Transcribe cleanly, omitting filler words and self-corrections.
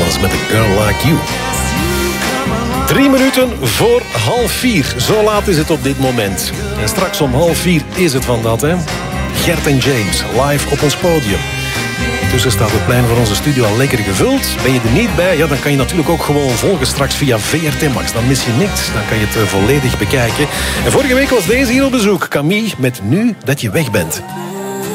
Collins met A Girl Like You. 3 minuten voor 3:30. Zo laat is het op dit moment. En straks om 3:30 is het van dat, hè? Gert en James, live op ons podium. Intussen staat het plein van onze studio al lekker gevuld. Ben je er niet bij? Ja, dan kan je natuurlijk ook gewoon volgen straks via VRT Max. Dan mis je niks. Dan kan je het volledig bekijken. En vorige week was deze hier op bezoek. Camille met Nu dat je weg bent.